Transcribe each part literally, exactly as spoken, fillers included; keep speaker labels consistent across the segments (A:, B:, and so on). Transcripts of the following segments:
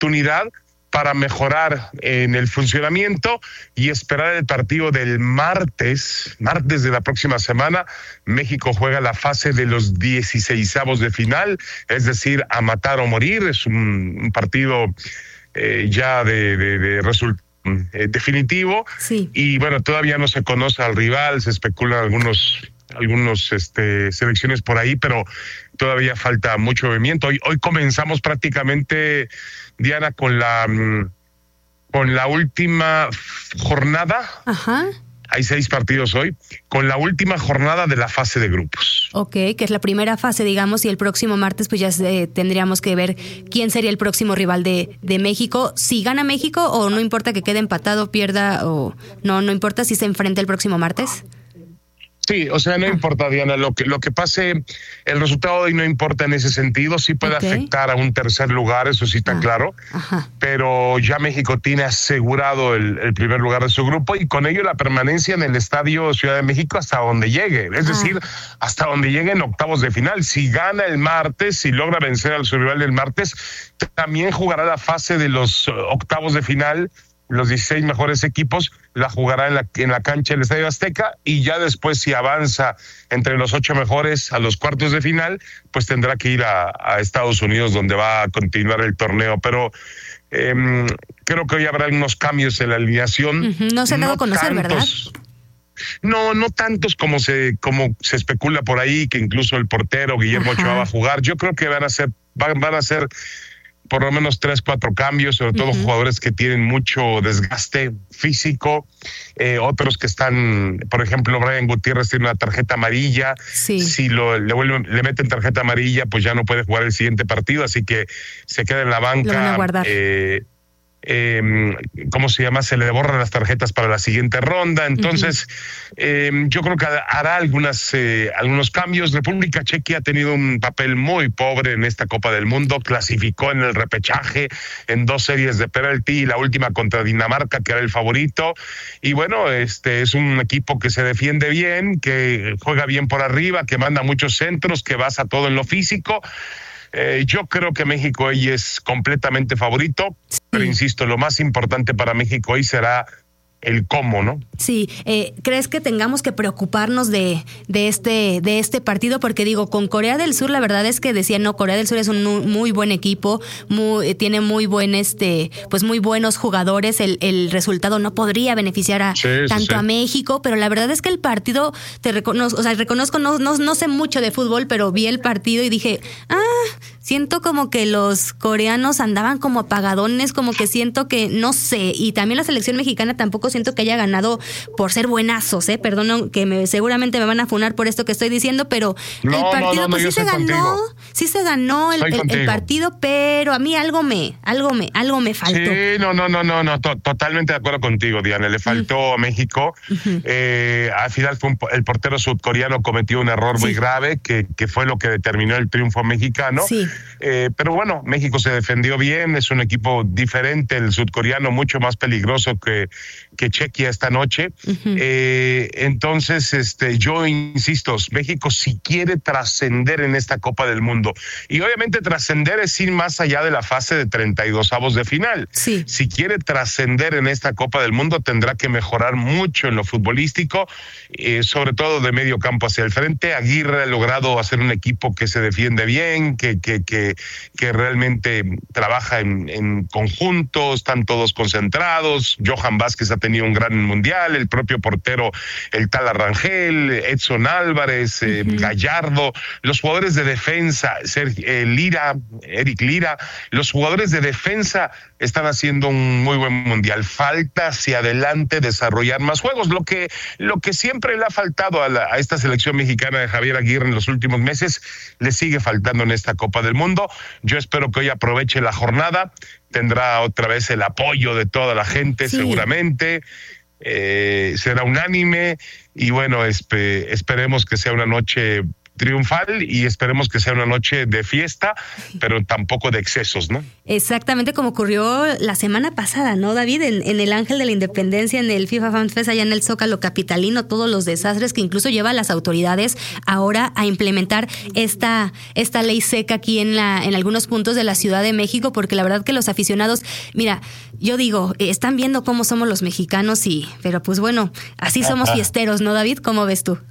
A: oportunidad para mejorar en el funcionamiento y esperar el partido del martes, martes de la próxima semana. México juega la fase de los dieciseisavos de final, es decir, a matar o morir. Es un, un partido eh, ya de, de, de resultado eh, definitivo.
B: Sí.
A: Y bueno, todavía no se conoce al rival, se especulan algunos algunos este selecciones por ahí, pero todavía falta mucho movimiento. Hoy hoy comenzamos prácticamente, Diana, con la con la última jornada.
B: Ajá.
A: Hay seis partidos hoy, con la última jornada de la fase de grupos.
B: Ok, que es la primera fase, digamos, y el próximo martes pues ya eh, tendríamos que ver quién sería el próximo rival de, de México. Si gana México, o no importa que quede empatado, pierda, o no, no importa si se enfrenta el próximo martes.
A: Sí, o sea, no
B: ah.
A: importa, Diana, lo que lo que pase, el resultado hoy no importa en ese sentido, sí puede
B: okay.
A: afectar a un tercer lugar, eso sí está
B: ah.
A: claro,
B: Ajá.
A: pero ya México tiene asegurado el, el primer lugar de su grupo y con ello la permanencia en el Estadio Ciudad de México hasta donde llegue, es
B: ah.
A: decir, hasta donde llegue en octavos de final. Si gana el martes, si logra vencer al su rival del martes, también jugará la fase de los octavos de final. Los dieciséis mejores equipos la jugará en la, en la cancha del Estadio Azteca, y ya después, si avanza entre los ocho mejores a los cuartos de final, pues tendrá que ir a, a Estados Unidos, donde va a continuar el torneo. Pero eh, creo que hoy habrá unos cambios en la alineación.
B: Uh-huh. No se ha dado a conocer, ¿verdad?
A: No, no tantos como se como se especula por ahí, que incluso el portero Guillermo Ochoa va a jugar. Yo creo que van a ser van, van a ser por lo menos tres, cuatro cambios, sobre todo uh-huh. jugadores que tienen mucho desgaste físico, eh, otros que están, por ejemplo, Brian Gutiérrez tiene una tarjeta amarilla,
B: sí.
A: si lo, le, vuelven, le meten tarjeta amarilla, pues ya no puede jugar el siguiente partido, así que se queda en la banca.
B: Lo van a guardar.
A: Eh, Eh, ¿Cómo se llama? Se le borran las tarjetas para la siguiente ronda. Entonces, uh-huh. eh, yo creo que hará algunas eh, algunos cambios. República Checa ha tenido un papel muy pobre en esta Copa del Mundo. Clasificó en el repechaje en dos series de penalti, la última contra Dinamarca, que era el favorito. Y bueno, este es un equipo que se defiende bien, que juega bien por arriba, que manda muchos centros, que basa todo en lo físico. Eh, yo creo que México hoy es completamente favorito, sí. pero insisto, lo más importante para México hoy será el cómo, ¿no?
B: Sí, eh, ¿crees que tengamos que preocuparnos de, de este de este partido? Porque digo, con Corea del Sur, la verdad es que decía, no, Corea del Sur es un muy buen equipo, muy, tiene muy buen, este, pues muy buenos jugadores, el, el resultado no podría beneficiar a
A: sí,
B: tanto
A: sí.
B: a México, pero la verdad es que el partido, te reconozco, o sea, reconozco, no, no, no sé mucho de fútbol, pero vi el partido y dije, ah, siento como que los coreanos andaban como apagadones, como que siento que, no sé, y también la selección mexicana tampoco siento que haya ganado por ser buenazos, eh, perdón, que me, seguramente me van a funar por esto que estoy diciendo, pero
A: no,
B: el partido
A: no, no,
B: pues
A: no,
B: sí se ganó,
A: contigo.
B: sí se ganó el, el, el partido, pero a mí algo me, algo me, algo me faltó.
A: Sí, no, no, no, no, no, to- totalmente de acuerdo contigo, Diana, le faltó uh-huh. a México, uh-huh. eh, al final fue un, el portero sudcoreano cometió un error sí. muy grave, que, que fue lo que determinó el triunfo mexicano,
B: sí.
A: eh, pero bueno, México se defendió bien, es un equipo diferente, el sudcoreano mucho más peligroso que, que Chequia esta noche, uh-huh. eh, entonces este, yo insisto, México si quiere trascender en esta Copa del Mundo, y obviamente trascender es ir más allá de la fase de treinta y dos avos de final,
B: sí.
A: si quiere trascender en esta Copa del Mundo tendrá que mejorar mucho en lo futbolístico, eh, sobre todo de medio campo hacia el frente. Aguirre ha logrado hacer un equipo que se defiende bien, que, que, que, que realmente trabaja en, en conjunto, están todos concentrados. Johan Vázquez ha tenido un gran mundial, el propio portero, el tal Arrangel, Edson Álvarez, eh, uh-huh. Gallardo, los jugadores de defensa, Sergio, eh, Lira, Eric Lira, los jugadores de defensa están haciendo un muy buen mundial. Falta hacia adelante desarrollar más juegos, lo que, lo que siempre le ha faltado a, la, a esta selección mexicana de Javier Aguirre en los últimos meses, le sigue faltando en esta Copa del Mundo. Yo espero que hoy aproveche la jornada, tendrá otra vez el apoyo de toda la gente, sí. seguramente, eh, será unánime, y bueno, espe, esperemos que sea una noche triunfal y esperemos que sea una noche de fiesta, pero tampoco de excesos, ¿no?
B: Exactamente como ocurrió la semana pasada, ¿no, David? En, en el Ángel de la Independencia, en el FIFA Fan Fest, allá en el Zócalo capitalino, todos los desastres que incluso lleva a las autoridades ahora a implementar esta, esta ley seca aquí en la, en algunos puntos de la Ciudad de México, porque la verdad que los aficionados, mira, yo digo, están viendo cómo somos los mexicanos y, pero pues bueno, así somos fiesteros, ¿no, David? ¿Cómo ves tú?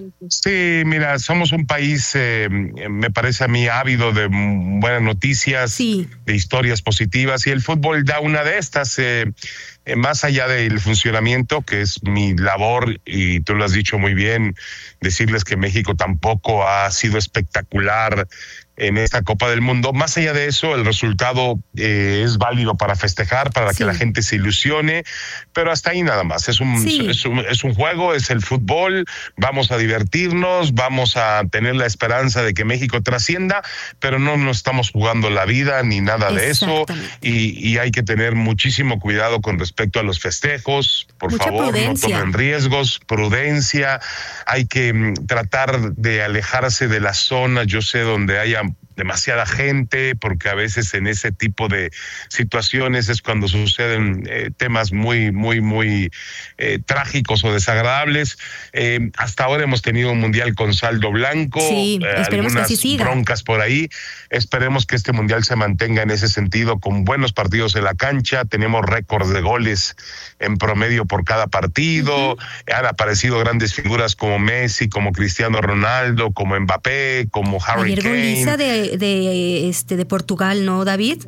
A: Sí, mira, somos un país, eh, me parece a mí, ávido de buenas noticias,
B: sí.
A: de historias positivas, y el fútbol da una de estas, eh, eh, más allá del funcionamiento, que es mi labor, y tú lo has dicho muy bien, decirles que México tampoco ha sido espectacular en esta Copa del Mundo. Más allá de eso, el resultado eh, es válido para festejar, para sí. que la gente se ilusione, pero hasta ahí nada más. Es un, sí. es un, es un juego, es el fútbol, vamos a divertirnos, vamos a tener la esperanza de que México trascienda, pero no nos estamos jugando la vida ni nada de eso, y, y hay que tener muchísimo cuidado con respecto a los festejos, por
B: Mucha
A: favor,
B: prudencia.
A: no tomen riesgos, prudencia, hay que mm, tratar de alejarse de las zonas, yo sé, donde haya demasiada gente, porque a veces en ese tipo de situaciones es cuando suceden eh, temas muy, muy, muy eh, trágicos o desagradables. Eh, hasta ahora hemos tenido un mundial con saldo blanco,
B: sí,
A: eh,
B: esperemos
A: algunas
B: que así siga.
A: broncas por ahí. Esperemos que este mundial se mantenga en ese sentido, con buenos partidos en la cancha. Tenemos récords de goles en promedio por cada partido. Uh-huh. Han aparecido grandes figuras como Messi, como Cristiano Ronaldo, como Mbappé, como Harry
B: Ayer
A: Kane.
B: Goliza de, de, este, de Portugal, ¿no, David?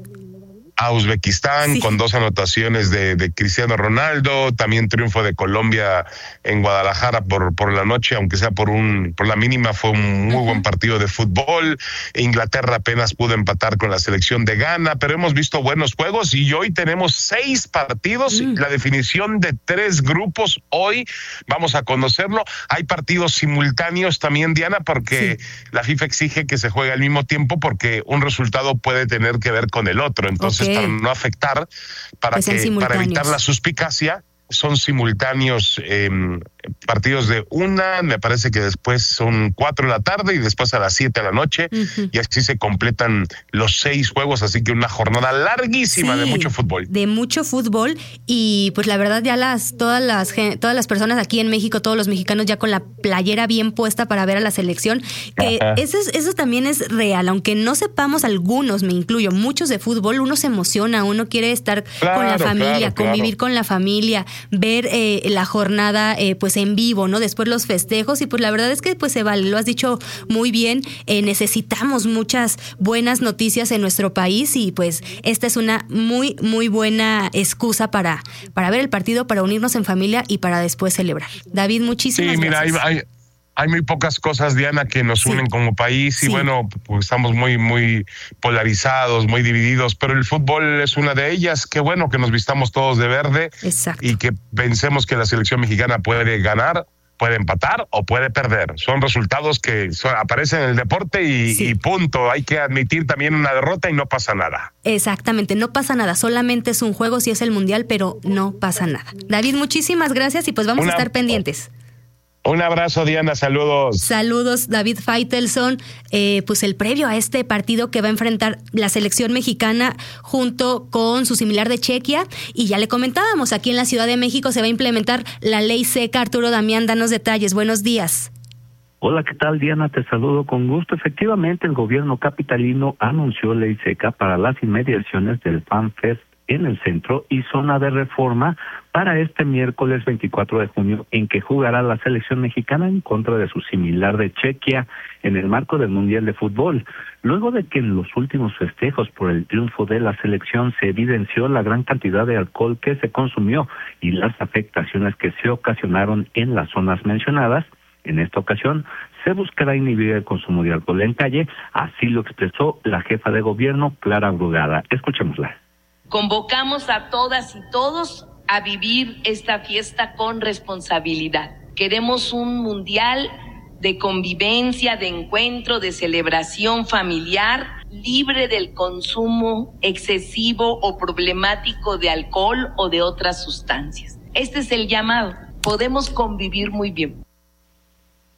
A: A Uzbekistán, sí. con dos anotaciones de, de Cristiano Ronaldo, también triunfo de Colombia en Guadalajara por, por la noche, aunque sea por un por la mínima, fue un muy uh-huh. buen partido de fútbol. Inglaterra apenas pudo empatar con la selección de Ghana, pero hemos visto buenos juegos y hoy tenemos seis partidos, uh-huh. la definición de tres grupos, hoy vamos a conocerlo. Hay partidos simultáneos también, Diana, porque sí. la FIFA exige que se juegue al mismo tiempo porque un resultado puede tener que ver con el otro, entonces okay. para no afectar, para
B: pues
A: que para evitar la suspicacia, son simultáneos eh, partidos de una, me parece que después son cuatro de la tarde y después a las siete de la noche, uh-huh. y así se completan los seis juegos, así que una jornada larguísima sí, de mucho fútbol.
B: De mucho fútbol, y pues la verdad ya las todas las todas las personas aquí en México, todos los mexicanos ya con la playera bien puesta para ver a la selección, que eso, es, eso también es real, aunque no sepamos algunos, me incluyo, muchos de fútbol, uno se emociona, uno quiere estar claro, con la familia, claro, convivir claro. con la familia, ver eh, la jornada eh, pues en vivo, ¿no? Después los festejos, y pues la verdad es que pues se vale, lo has dicho muy bien, eh, necesitamos muchas buenas noticias en nuestro país, y pues esta es una muy, muy buena excusa para, para ver el partido, para unirnos en familia y para después celebrar. David, muchísimas
A: sí, mira,
B: gracias.
A: Hay, hay, hay muy pocas cosas, Diana, que nos sí. unen como país, y sí. bueno, pues estamos muy, muy polarizados, muy divididos, pero el fútbol es una de ellas. Qué bueno que nos vistamos todos de verde.
B: Exacto.
A: Y que pensemos que la selección mexicana puede ganar, puede empatar o puede perder. Son resultados que son, aparecen en el deporte y, sí. y punto. Hay que admitir también una derrota y no pasa nada.
B: Exactamente, no pasa nada. Solamente es un juego si es el mundial, pero no pasa nada. David, muchísimas gracias, y pues vamos una... a estar pendientes.
A: Un abrazo, Diana, saludos.
B: Saludos, David Faitelson. Eh, pues el previo a este partido que va a enfrentar la selección mexicana junto con su similar de Chequia, y ya le comentábamos, aquí en la Ciudad de México se va a implementar la ley seca. Arturo Damián, danos detalles. Buenos días.
C: Hola, ¿qué tal, Diana? Te saludo con gusto. Efectivamente, el gobierno capitalino anunció ley seca para las inmediaciones del Fan Fest en el centro y zona de Reforma para este miércoles veinticuatro de junio, en que jugará la selección mexicana en contra de su similar de Chequia en el marco del Mundial de Fútbol. Luego de que en los últimos festejos por el triunfo de la selección se evidenció la gran cantidad de alcohol que se consumió y las afectaciones que se ocasionaron en las zonas mencionadas, en esta ocasión se buscará inhibir el consumo de alcohol en calle, así lo expresó la jefa de gobierno, Clara Brugada. Escuchémosla.
D: Convocamos a todas y todos a vivir esta fiesta con responsabilidad. Queremos un mundial de convivencia, de encuentro, de celebración familiar, libre del consumo excesivo o problemático de alcohol o de otras sustancias. Este es el llamado. Podemos convivir muy bien.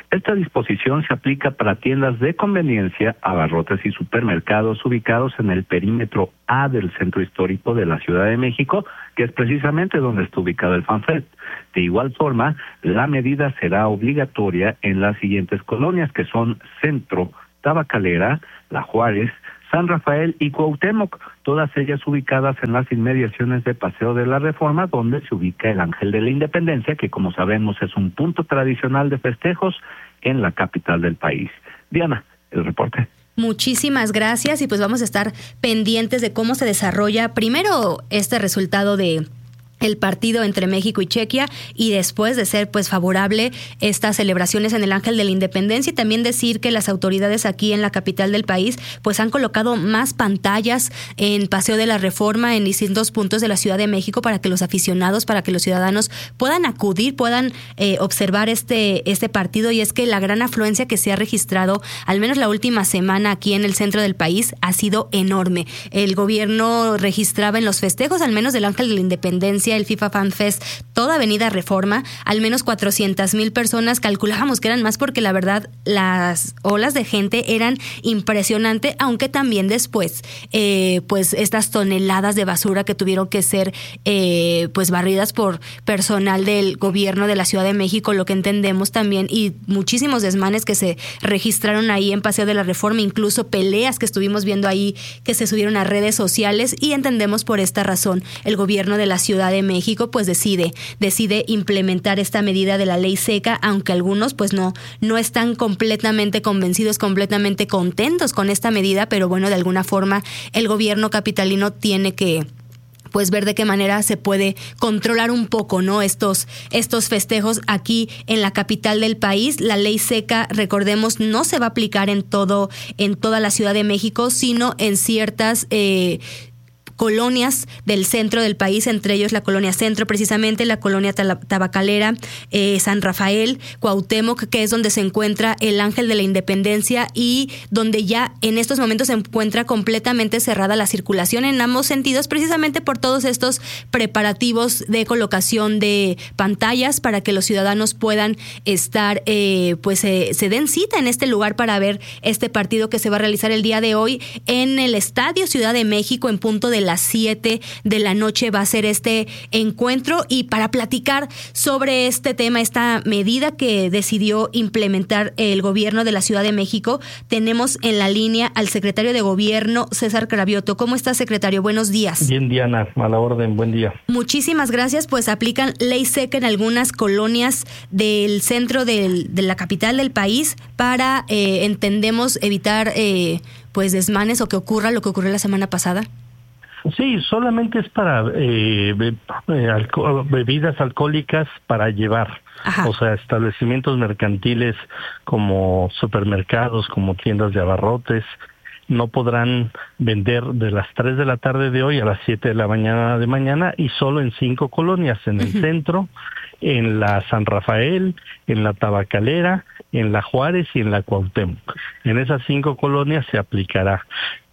C: Esta disposición se aplica para tiendas de conveniencia, abarrotes y supermercados ubicados en el perímetro A del centro histórico de la Ciudad de México, que es precisamente donde está ubicado el FanFest. De igual forma, la medida será obligatoria en las siguientes colonias, que son Centro, Tabacalera, La Juárez, San Rafael y Cuauhtémoc, todas ellas ubicadas en las inmediaciones de Paseo de la Reforma, donde se ubica el Ángel de la Independencia, que como sabemos es un punto tradicional de festejos en la capital del país. Diana, el reporte.
B: Muchísimas gracias y pues vamos a estar pendientes de cómo se desarrolla primero este resultado de el partido entre México y Chequia y después de ser pues favorable estas celebraciones en el Ángel de la Independencia, y también decir que las autoridades aquí en la capital del país pues han colocado más pantallas en Paseo de la Reforma en distintos puntos de la Ciudad de México para que los aficionados, para que los ciudadanos puedan acudir, puedan eh, observar este, este partido. Y es que la gran afluencia que se ha registrado, al menos la última semana aquí en el centro del país, ha sido enorme. El gobierno registraba en los festejos, al menos del Ángel de la Independencia, el FIFA Fan Fest, toda Avenida Reforma, al menos cuatrocientas mil personas. Calculábamos que eran más porque la verdad las olas de gente eran impresionantes, aunque también después eh, pues estas toneladas de basura que tuvieron que ser eh, pues barridas por personal del gobierno de la Ciudad de México, lo que entendemos también, y muchísimos desmanes que se registraron ahí en Paseo de la Reforma, incluso peleas que estuvimos viendo ahí que se subieron a redes sociales, y entendemos por esta razón el gobierno de la Ciudad de México pues decide decide implementar esta medida de la ley seca, aunque algunos pues no no están completamente convencidos, completamente contentos con esta medida, pero bueno, de alguna forma el gobierno capitalino tiene que pues ver de qué manera se puede controlar un poco, ¿no? Estos, estos festejos aquí en la capital del país. La ley seca, recordemos, no se va a aplicar en todo, en toda la Ciudad de México, sino en ciertas eh, colonias del centro del país, entre ellos la colonia Centro, precisamente la colonia Tabacalera, eh, San Rafael, Cuauhtémoc, que es donde se encuentra el Ángel de la Independencia y donde ya en estos momentos se encuentra completamente cerrada la circulación en ambos sentidos, precisamente por todos estos preparativos de colocación de pantallas para que los ciudadanos puedan estar, eh, pues eh, se den cita en este lugar para ver este partido que se va a realizar el día de hoy en el Estadio Ciudad de México en punto de las siete de la noche va a ser este encuentro. Y para platicar sobre este tema, esta medida que decidió implementar el gobierno de la Ciudad de México, tenemos en la línea al secretario de Gobierno, César Cravioto. ¿Cómo está, secretario? Buenos días.
E: Bien, Diana, a la orden, buen día.
B: Muchísimas gracias. Pues aplican ley seca en algunas colonias del centro del, de la capital del país para, eh, entendemos, evitar eh, pues desmanes o que ocurra lo que ocurrió la semana pasada.
E: Sí, solamente es para eh, be- eh, alco- bebidas alcohólicas para llevar. Ajá. O sea, establecimientos mercantiles como supermercados, como tiendas de abarrotes, no podrán vender de las tres de la tarde de hoy a las siete de la mañana de mañana, y solo en cinco colonias, en el uh-huh. centro, en la San Rafael, en la Tabacalera, en la Juárez y en la Cuauhtémoc. En esas cinco colonias se aplicará.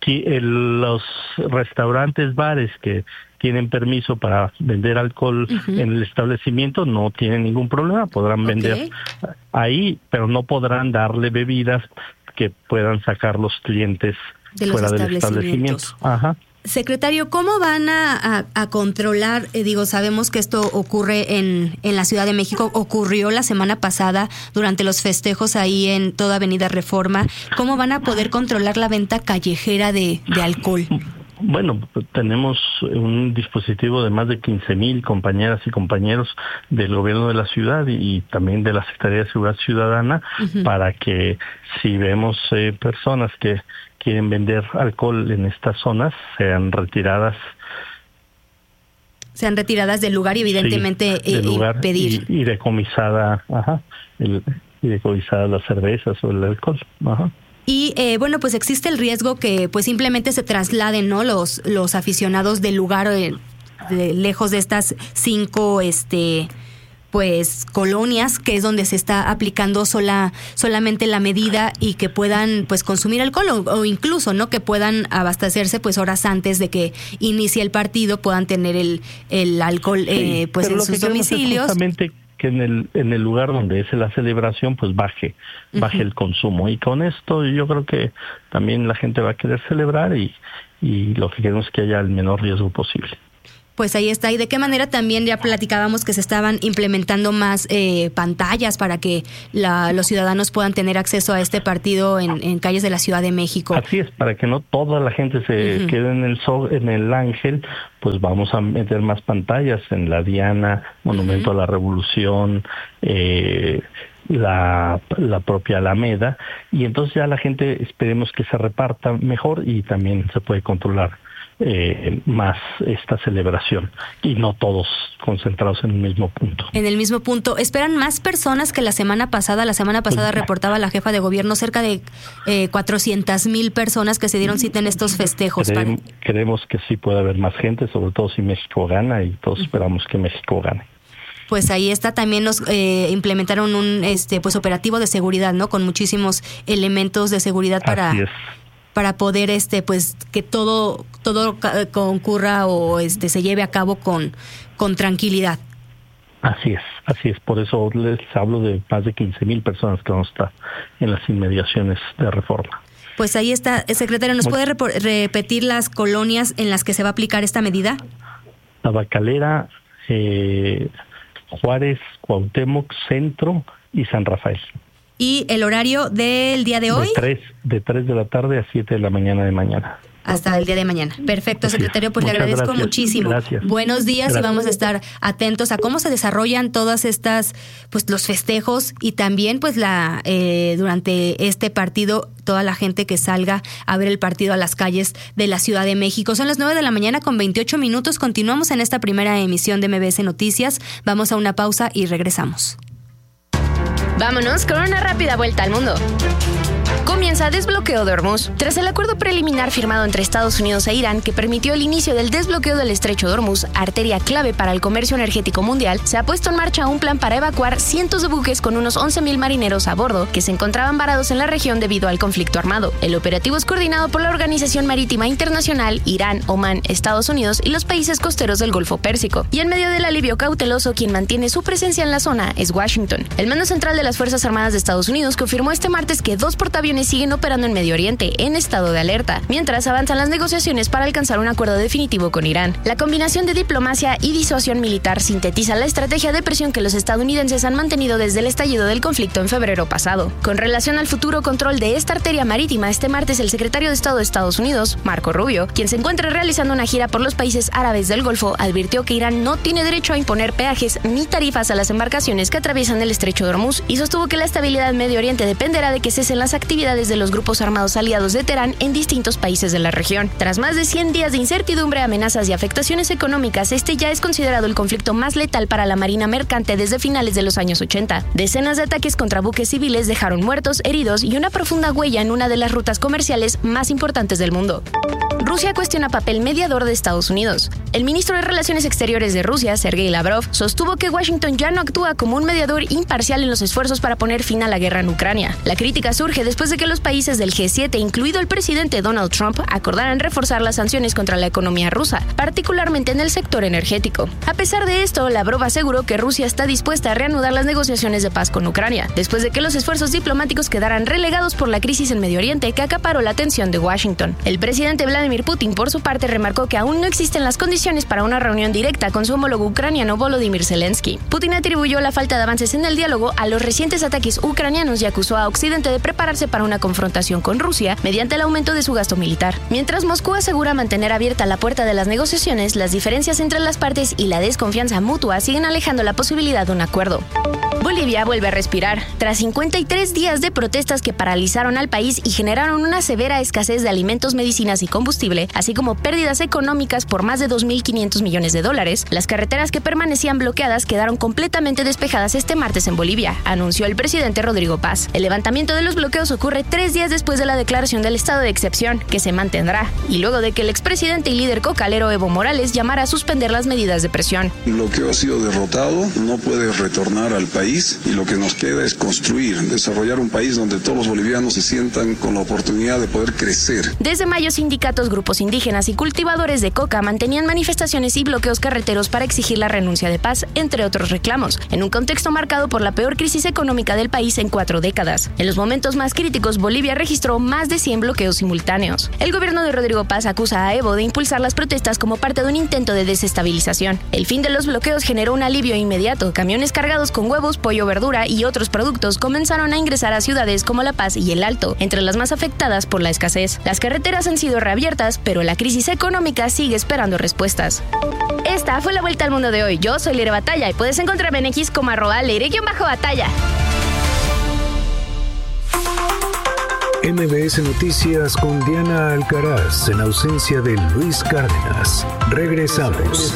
E: El, los restaurantes, bares que tienen permiso para vender alcohol uh-huh. en el establecimiento no tienen ningún problema, podrán okay. vender ahí, pero no podrán darle bebidas que puedan sacar los clientes de fuera los del establecimiento. Ajá.
B: Secretario, ¿cómo van a, a, a controlar? Eh, digo, sabemos que esto ocurre en, en la Ciudad de México, ocurrió la semana pasada durante los festejos ahí en toda Avenida Reforma. ¿Cómo van a poder controlar la venta callejera de, de alcohol?
E: Bueno, tenemos un dispositivo de más de quince mil compañeras y compañeros del gobierno de la ciudad y, y también de la Secretaría de Seguridad Ciudadana uh-huh. para que si vemos eh, personas que quieren vender alcohol en estas zonas, sean retiradas.
B: Sean retiradas del lugar y evidentemente
E: sí, del
B: eh,
E: lugar
B: pedir.
E: Y, y decomisada, ajá, el, y decomisada las cervezas o el alcohol, ajá.
B: Y eh, bueno, pues existe el riesgo que pues simplemente se trasladen, ¿no? Los los aficionados del lugar eh, de, lejos de estas cinco este pues colonias, que es donde se está aplicando sola solamente la medida, y que puedan pues consumir alcohol o, o incluso no que puedan abastecerse pues horas antes de que inicie el partido, puedan tener el el alcohol eh, pues
E: sí,
B: en sus domicilios.
E: Es que en el en el lugar donde es la celebración pues baje baje uh-huh. el consumo, y con esto yo creo que también la gente va a querer celebrar y, y lo que queremos es que haya el menor riesgo posible.
B: Pues ahí está. ¿Y de qué manera también ya platicábamos que se estaban implementando más eh, pantallas para que la, los ciudadanos puedan tener acceso a este partido en, en calles de la Ciudad de México?
E: Así es, para que no toda la gente se uh-huh. quede en el so, en el Ángel, pues vamos a meter más pantallas en la Diana, Monumento uh-huh. a la Revolución, eh, la, la propia Alameda, y entonces ya la gente esperemos que se reparta mejor y también se puede controlar Eh, más esta celebración y no todos concentrados en el mismo punto.
B: En el mismo punto. ¿Esperan más personas que la semana pasada? La semana pasada pues, reportaba la jefa de gobierno cerca de eh, cuatrocientas mil personas que se dieron cita en estos festejos.
E: Creemos, para... creemos que sí puede haber más gente, sobre todo si México gana, y todos esperamos que México gane.
B: Pues ahí está, también nos eh, implementaron un este pues operativo de seguridad, ¿no? Con muchísimos elementos de seguridad para...
E: Así es.
B: para poder este pues que todo todo concurra o este se lleve a cabo con con tranquilidad.
E: Así es, así es, por eso les hablo de más de quince mil personas que van a estar en las inmediaciones de Reforma.
B: Pues ahí está, secretario, ¿nos Muy... puede rep- repetir las colonias en las que se va a aplicar esta medida?
E: Tabacalera, eh, Juárez, Cuauhtémoc, Centro y San Rafael.
B: ¿Y el horario del día de hoy?
E: De tres, de tres de la tarde a siete de la mañana de mañana.
B: Hasta el día de mañana. Perfecto, secretario, pues Muchas le agradezco
E: gracias.
B: muchísimo.
E: Gracias.
B: Buenos días
E: gracias.
B: Y vamos a estar atentos a cómo se desarrollan todas estas, pues los festejos y también pues la eh, durante este partido, toda la gente que salga a ver el partido a las calles de la Ciudad de México. Son las nueve de la mañana con veintiocho minutos. Continuamos en esta primera emisión de M B S Noticias. Vamos a una pausa y regresamos.
F: Vámonos con una rápida vuelta al mundo. Comienza desbloqueo de Hormuz. Tras el acuerdo preliminar firmado entre Estados Unidos e Irán que permitió el inicio del desbloqueo del estrecho de Hormuz, arteria clave para el comercio energético mundial, se ha puesto en marcha un plan para evacuar cientos de buques con unos once mil marineros a bordo que se encontraban varados en la región debido al conflicto armado. El operativo es coordinado por la Organización Marítima Internacional, Irán, Omán, Estados Unidos y los países costeros del Golfo Pérsico. Y en medio del alivio cauteloso, quien mantiene su presencia en la zona es Washington. El mando central de las Fuerzas Armadas de Estados Unidos confirmó este martes que dos portaaviones siguen operando en Medio Oriente en estado de alerta, mientras avanzan las negociaciones para alcanzar un acuerdo definitivo con Irán. La combinación de diplomacia y disuasión militar sintetiza la estrategia de presión que los estadounidenses han mantenido desde el estallido del conflicto en febrero pasado. Con relación al futuro control de esta arteria marítima, este martes el secretario de Estado de Estados Unidos, Marco Rubio, quien se encuentra realizando una gira por los países árabes del Golfo, advirtió que Irán no tiene derecho a imponer peajes ni tarifas a las embarcaciones que atraviesan el estrecho de Hormuz y sostuvo que la estabilidad en Medio Oriente dependerá de que cesen las actividades de los grupos armados aliados de Teherán en distintos países de la región. Tras más de cien días de incertidumbre, amenazas y afectaciones económicas, este ya es considerado el conflicto más letal para la marina mercante desde finales de los años ochenta. Decenas de ataques contra buques civiles dejaron muertos, heridos y una profunda huella en una de las rutas comerciales más importantes del mundo. Rusia cuestiona papel mediador de Estados Unidos. El ministro de Relaciones Exteriores de Rusia, Sergei Lavrov, sostuvo que Washington ya no actúa como un mediador imparcial en los esfuerzos para poner fin a la guerra en Ucrania. La crítica surge después de que los países del G siete, incluido el presidente Donald Trump, acordaran reforzar las sanciones contra la economía rusa, particularmente en el sector energético. A pesar de esto, Lavrov aseguró que Rusia está dispuesta a reanudar las negociaciones de paz con Ucrania, después de que los esfuerzos diplomáticos quedaran relegados por la crisis en Medio Oriente que acaparó la atención de Washington. El presidente Vladimir Putin, por su parte, remarcó que aún no existen las condiciones para una reunión directa con su homólogo ucraniano Volodymyr Zelensky. Putin atribuyó la falta de avances en el diálogo a los recientes ataques ucranianos y acusó a Occidente de prepararse para una confrontación con Rusia mediante el aumento de su gasto militar. Mientras Moscú asegura mantener abierta la puerta de las negociaciones, las diferencias entre las partes y la desconfianza mutua siguen alejando la posibilidad de un acuerdo. Bolivia vuelve a respirar. Tras cincuenta y tres días de protestas que paralizaron al país y generaron una severa escasez de alimentos, medicinas y combustible, así como pérdidas económicas por más de dos mil quinientos millones de dólares, las carreteras que permanecían bloqueadas quedaron completamente despejadas este martes en Bolivia, anunció el presidente Rodrigo Paz. El levantamiento de los bloqueos ocurre tres días después de la declaración del estado de excepción, que se mantendrá, y luego de que el expresidente y líder cocalero Evo Morales llamara a suspender las medidas de presión.
G: El bloqueo ha sido derrotado, no puede retornar al país país y lo que nos queda es construir, desarrollar un país donde todos los bolivianos se sientan con la oportunidad de poder crecer.
F: Desde mayo, sindicatos, grupos indígenas y cultivadores de coca mantenían manifestaciones y bloqueos carreteros para exigir la renuncia de Paz, entre otros reclamos, en un contexto marcado por la peor crisis económica del país en cuatro décadas. En los momentos más críticos, Bolivia registró más de cien bloqueos simultáneos. El gobierno de Rodrigo Paz acusa a Evo de impulsar las protestas como parte de un intento de desestabilización. El fin de los bloqueos generó un alivio inmediato. Camiones cargados con huevos, pollo, verdura y otros productos comenzaron a ingresar a ciudades como La Paz y El Alto, entre las más afectadas por la escasez. Las carreteras han sido reabiertas, pero la crisis económica sigue esperando respuestas. Esta fue la vuelta al mundo de hoy. Yo soy Leire Batalla y puedes encontrarme en X como arroba Leire-Batalla.
H: M B S Noticias con Diana Alcaraz en ausencia de Luis Cárdenas. Regresamos.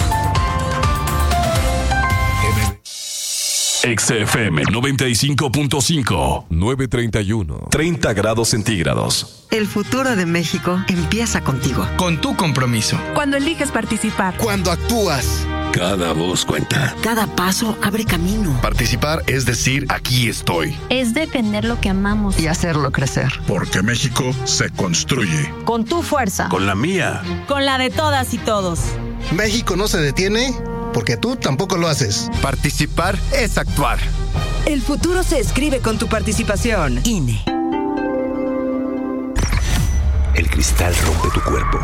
I: X F M noventa y cinco punto cinco, nueve treinta y uno, treinta grados centígrados.
J: El futuro de México empieza contigo.
K: Con tu compromiso.
L: Cuando eliges participar.
K: Cuando actúas.
M: Cada voz cuenta.
J: Cada paso abre camino.
M: Participar es decir, aquí estoy.
N: Es defender lo que amamos.
J: Y hacerlo crecer.
M: Porque México se construye.
L: Con tu fuerza.
M: Con la mía.
L: Con la de todas y todos.
K: México no se detiene porque tú tampoco lo haces.
M: Participar es actuar.
L: El futuro se escribe con tu participación. I N E.
H: El cristal rompe tu cuerpo.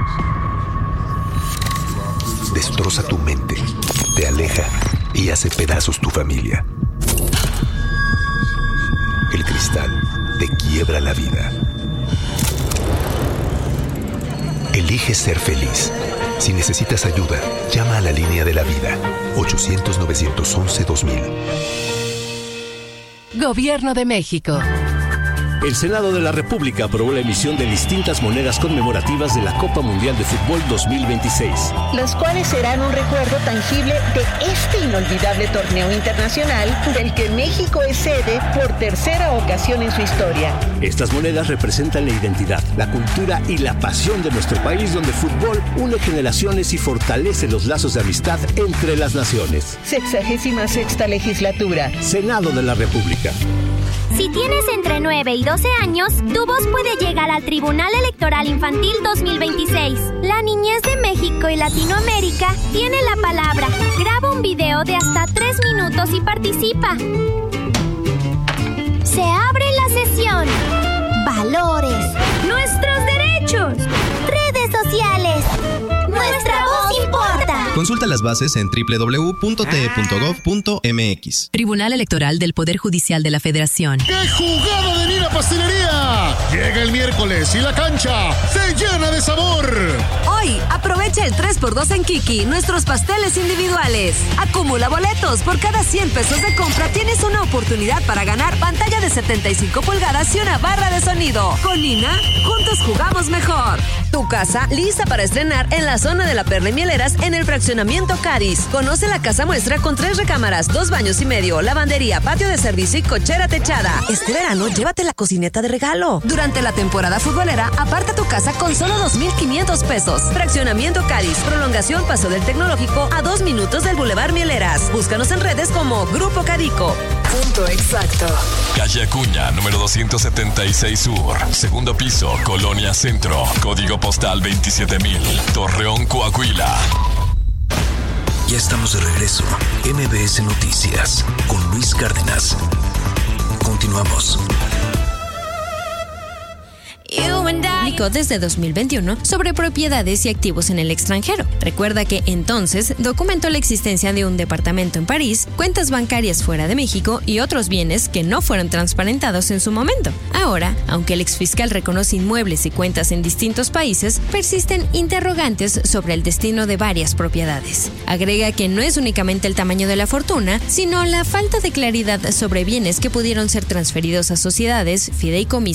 H: Destroza tu mente, te aleja y hace pedazos tu familia. El cristal te quiebra la vida. Elige ser feliz. Si necesitas ayuda, llama a la línea de la vida, ochocientos, novecientos once, dos mil.
O: Gobierno de México.
P: El Senado de la República aprobó la emisión de distintas monedas conmemorativas de la Copa Mundial de Fútbol dos mil veintiséis.
Q: Las cuales serán un recuerdo tangible de este inolvidable torneo internacional del que México es sede por tercera ocasión en su historia.
P: Estas monedas representan la identidad, la cultura y la pasión de nuestro país, donde el fútbol une generaciones y fortalece los lazos de amistad entre las naciones.
Q: Sexagésima sexta legislatura.
P: Senado de la República.
R: Si tienes entre nueve y doce años, tu voz puede llegar al Tribunal Electoral Infantil dos mil veintiséis. La niñez de México y Latinoamérica tiene la palabra. Graba un video de hasta tres minutos y participa. Se abre la sesión. Valores. Nuestros derechos. Redes sociales. Nuestra voz importa.
S: Consulta las bases en doble u doble u doble u punto t e punto gov punto m x.
O: Tribunal Electoral del Poder Judicial de la Federación.
K: ¡Qué jugada de Nina Pastelería! Llega el miércoles y la cancha se llena de sabor.
O: Hoy, aprovecha el tres por dos en Kiki, nuestros pasteles individuales. Acumula boletos. Por cada cien pesos de compra tienes una oportunidad para ganar pantalla de setenta y cinco pulgadas y una barra de sonido. Con Nina, juntos jugamos mejor. Tu casa lista para estrenar en la zona de la Perla y Mieleras en el fraccionamiento Caris. Conoce la casa muestra con tres recámaras, dos baños y medio, lavandería, patio de servicio y cochera techada. Este verano, llévate la cocineta de regalo. Durante la temporada futbolera, aparta tu casa con solo dos mil quinientos pesos. Fraccionamiento Caris, prolongación Paso del Tecnológico a dos minutos del Boulevard Mieleras. Búscanos en redes como Grupo Cadico.
L: Punto exacto.
I: Calle Acuña, número doscientos setenta y seis Sur. Segundo piso, Colonia Centro. Código postal veintisiete mil. Torreón, Coahuila.
H: Ya estamos de regreso. M B S Noticias con Luis Cárdenas. Continuamos.
F: Publicó desde dos mil veintiuno sobre propiedades y activos en el extranjero. Recuerda que entonces documentó la existencia de un departamento en París, cuentas bancarias fuera de México y otros bienes que no fueron transparentados en su momento. Ahora, aunque el exfiscal reconoce inmuebles y cuentas en distintos países, persisten interrogantes sobre el destino de varias propiedades. Agrega que no es únicamente el tamaño de la fortuna, sino la falta de claridad sobre bienes que pudieron ser transferidos a sociedades, fideicomisos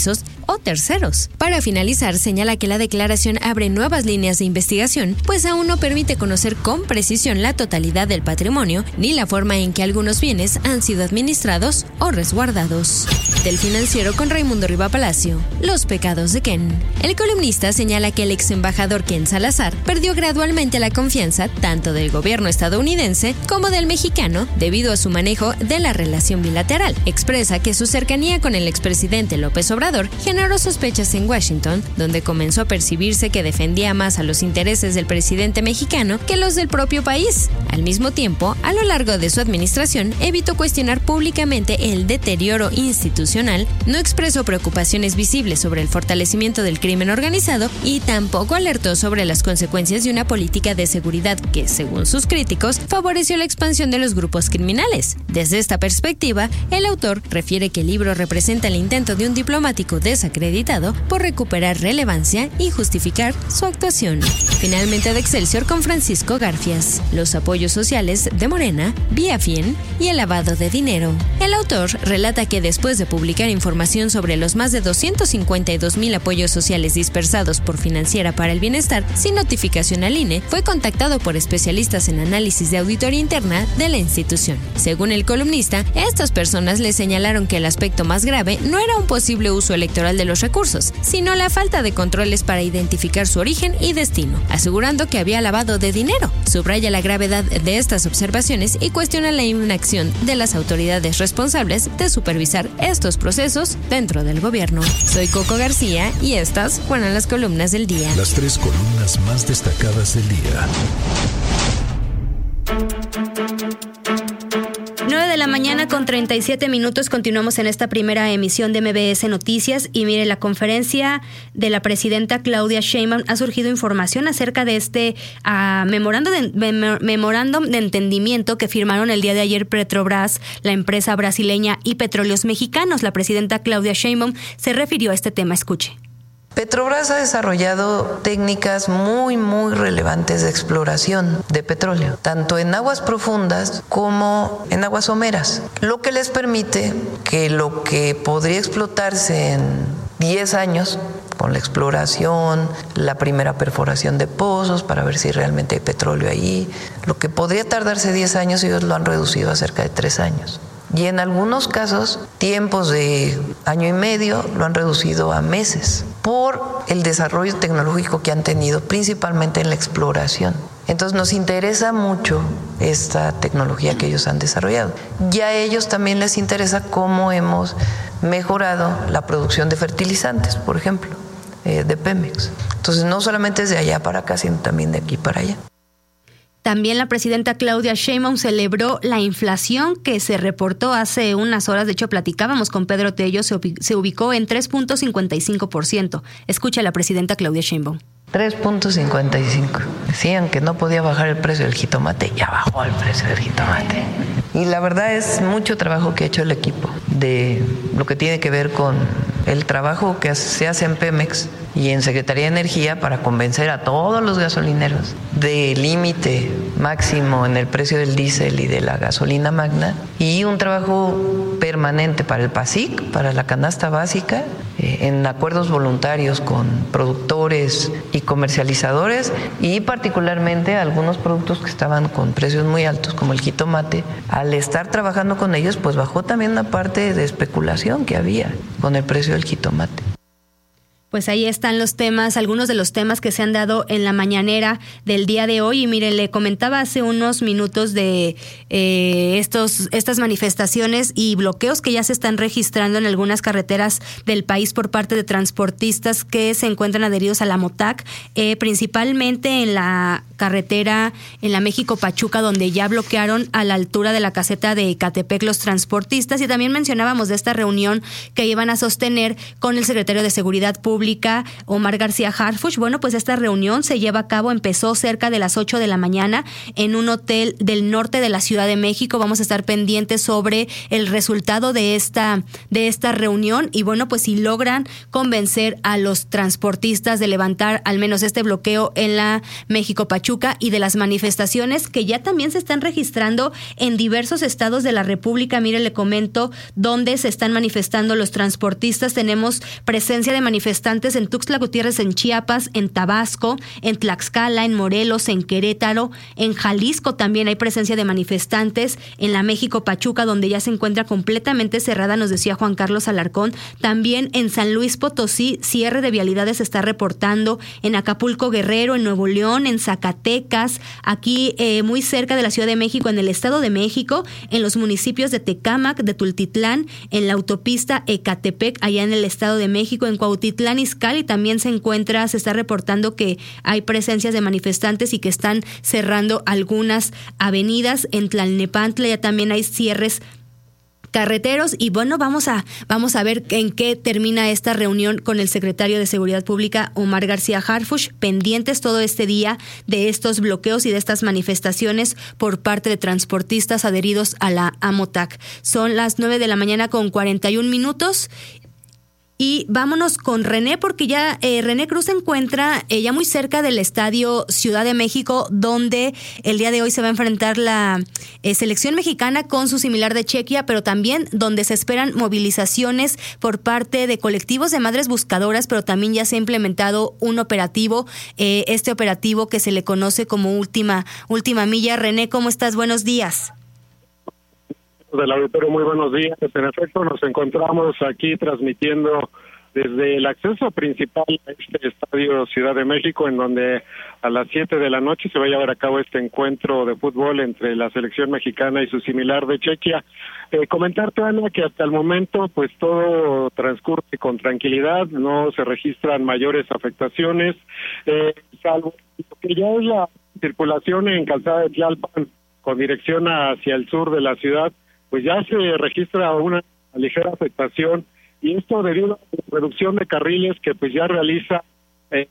F: o terceros. Para finalizar, señala que la declaración abre nuevas líneas de investigación, pues aún no permite conocer con precisión la totalidad del patrimonio ni la forma en que algunos bienes han sido administrados o resguardados. Del Financiero con Raimundo Riva Palacio, los pecados de Ken. El columnista señala que el ex embajador Ken Salazar perdió gradualmente la confianza tanto del gobierno estadounidense como del mexicano debido a su manejo de la relación bilateral. Expresa que su cercanía con el expresidente López Obrador generó sospechas en Washington, donde comenzó a percibirse que defendía más a los intereses del presidente mexicano que los del propio país. Al mismo tiempo, a lo largo de su administración, evitó cuestionar públicamente el deterioro institucional, no expresó preocupaciones visibles sobre el fortalecimiento del crimen organizado y tampoco alertó sobre las consecuencias de una política de seguridad que, según sus críticos, favoreció la expansión de los grupos criminales. Desde esta perspectiva, el autor refiere que el libro representa el intento de un diplomático desacreditado por recuperar relevancia y justificar su actuación. Finalmente, de Excelsior con Francisco Garfias, los apoyos sociales de Morena, vía F I E N y el lavado de dinero. El autor relata que después de publicar información sobre los más de doscientos cincuenta y dos mil apoyos sociales dispersados por Financiera para el Bienestar sin notificación al I N E, fue contactado por especialistas en análisis de auditoría interna de la institución. Según el columnista, estas personas le señalaron que el aspecto más grave no era un posible uso electoral de los recursos, sino la falta de controles para identificar su origen y destino, asegurando que había lavado de dinero. Subraya la gravedad de estas observaciones y cuestiona la inacción de las autoridades responsables de supervisar estos procesos dentro del gobierno. Soy Coco García y estas fueron las columnas del día.
H: Las tres columnas más destacadas del día.
B: nueve de la mañana con treinta y siete minutos. Continuamos en esta primera emisión de M B S Noticias y mire, la conferencia de la presidenta Claudia Sheinbaum ha surgido información acerca de este uh, memorando de, mem, memorándum de entendimiento que firmaron el día de ayer Petrobras, la empresa brasileña, y Petróleos Mexicanos. La presidenta Claudia Sheinbaum se refirió a este tema. Escuche.
T: Petrobras ha desarrollado técnicas muy, muy relevantes de exploración de petróleo, tanto en aguas profundas como en aguas someras, lo que les permite que lo que podría explotarse en diez años, con la exploración, la primera perforación de pozos para ver si realmente hay petróleo ahí, lo que podría tardarse diez años, ellos lo han reducido a cerca de tres años. Y en algunos casos, tiempos de año y medio lo han reducido a meses por el desarrollo tecnológico que han tenido, principalmente en la exploración. Entonces nos interesa mucho esta tecnología que ellos han desarrollado. Y a ellos también les interesa cómo hemos mejorado la producción de fertilizantes, por ejemplo, eh, de Pemex. Entonces no solamente es de allá para acá, sino también de aquí para allá.
B: También la presidenta Claudia Sheinbaum celebró la inflación que se reportó hace unas horas. De hecho, platicábamos con Pedro Tello, se ubicó en tres punto cincuenta y cinco por ciento. Escucha a la presidenta Claudia Sheinbaum.
T: tres punto cincuenta y cinco. Decían que no podía bajar el precio del jitomate, ya bajó el precio del jitomate. Y la verdad es mucho trabajo que ha hecho el equipo de lo que tiene que ver con el trabajo que se hace en Pemex y en Secretaría de Energía para convencer a todos los gasolineros del límite máximo en el precio del diésel y de la gasolina magna, y un trabajo permanente para el PASIC, para la canasta básica, eh, en acuerdos voluntarios con productores y comercializadores, y particularmente algunos productos que estaban con precios muy altos como el jitomate. Al estar trabajando con ellos, pues bajó también una parte de especulación que había con el precio del jitomate.
B: Pues ahí están los temas, algunos de los temas que se han dado en la mañanera del día de hoy. Y mire, le comentaba hace unos minutos de eh, estos estas manifestaciones y bloqueos que ya se están registrando en algunas carreteras del país por parte de transportistas que se encuentran adheridos a la MOTAC, eh, principalmente en la carretera, en la México-Pachuca, donde ya bloquearon a la altura de la caseta de Ecatepec los transportistas. Y también mencionábamos de esta reunión que iban a sostener con el secretario de Seguridad Pública República, Omar García Harfuch. Bueno, pues esta reunión se lleva a cabo, empezó cerca de las ocho de la mañana en un hotel del norte de la Ciudad de México. Vamos a estar pendientes sobre el resultado de esta, de esta reunión y bueno, pues si logran convencer a los transportistas de levantar al menos este bloqueo en la México-Pachuca y de las manifestaciones que ya también se están registrando en diversos estados de la República. Mire, le comento dónde se están manifestando los transportistas. Tenemos presencia de manifestantes en Tuxtla Gutiérrez, en Chiapas, en Tabasco, en Tlaxcala, en Morelos, en Querétaro, en Jalisco también hay presencia de manifestantes, en la México-Pachuca, donde ya se encuentra completamente cerrada, nos decía Juan Carlos Alarcón. También en San Luis Potosí, cierre de vialidades se está reportando, en Acapulco Guerrero, en Nuevo León, en Zacatecas, aquí eh, muy cerca de la Ciudad de México, en el Estado de México, en los municipios de Tecámac, de Tultitlán, en la autopista Ecatepec, allá en el Estado de México, en Cuautitlán Izcalli también se encuentra, se está reportando que hay presencias de manifestantes y que están cerrando algunas avenidas. En Tlalnepantla ya también hay cierres carreteros y bueno, vamos a vamos a ver en qué termina esta reunión con el secretario de Seguridad Pública, Omar García Harfuch, pendientes todo este día de estos bloqueos y de estas manifestaciones por parte de transportistas adheridos a la AMOTAC. Son las nueve de la mañana con cuarenta y un minutos. Y vámonos con René, porque ya eh, René Cruz se encuentra eh, ya muy cerca del Estadio Ciudad de México, donde el día de hoy se va a enfrentar la eh, selección mexicana con su similar de Chequia, pero también donde se esperan movilizaciones por parte de colectivos de madres buscadoras, pero también ya se ha implementado un operativo, eh, este operativo que se le conoce como Última, Última Milla. René, ¿cómo estás? Buenos días.
U: Del auditorio, muy buenos días. En efecto, nos encontramos aquí transmitiendo desde el acceso principal a este Estadio Ciudad de México, en donde a las siete de la noche se va a llevar a cabo este encuentro de fútbol entre la selección mexicana y su similar de Chequia. Eh, comentarte, Ana, que hasta el momento pues todo transcurre con tranquilidad, no se registran mayores afectaciones, eh, salvo que ya es la circulación en Calzada de Tlalpan con dirección hacia el sur de la ciudad, pues ya se registra una ligera afectación, y esto debido a la reducción de carriles que pues ya realiza eh,